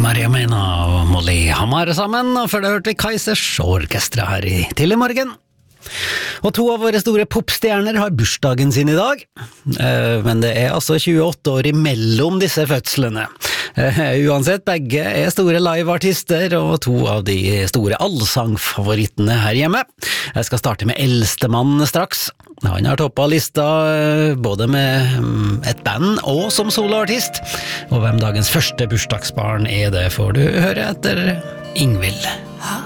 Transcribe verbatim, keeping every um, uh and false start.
Maria Mena og Molly Hammar sammen, og før det hørte vi Kaizers Orkestra her i Tidlig morgen. Og to av våre store popstjerner har bursdagen sin i dag, men det er altså tjueåtte år imellom disse fødslene. Uansett, begge er store liveartister og to av de store allsangfavorittene her hjemme. Jeg skal starte med eldstemann straks. Han har toppet lista både med et band og som soloartist, og hvem dagens første bursdagsbarn er det får du høre etter Ingvild.